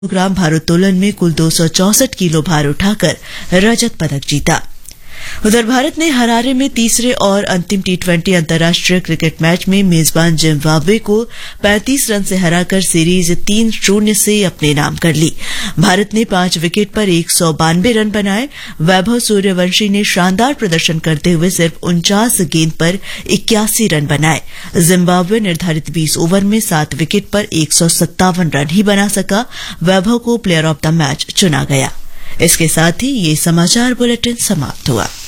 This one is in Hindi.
ग्राम भारोत्तोलन में कुल 264 किलो भार उठाकर रजत पदक जीता। उधर भारत ने हरारे में तीसरे और अंतिम टी20 अंतर्राष्ट्रीय क्रिकेट मैच में मेजबान जिम्बाब्वे को 35 रन से हराकर सीरीज 3-0 से अपने नाम कर ली। भारत ने 5 विकेट पर 192 रन बनाए। वैभव सूर्यवंशी ने शानदार प्रदर्शन करते हुए सिर्फ 49 गेंद पर 81 रन बनाए। जिम्बाब्वे निर्धारित 20 ओवर में 7 विकेट पर 157 रन ही बना सका। वैभव को प्लेयर ऑफ द मैच चुना गया। इसके साथ ही ये समाचार बुलेटिन समाप्त हुआ।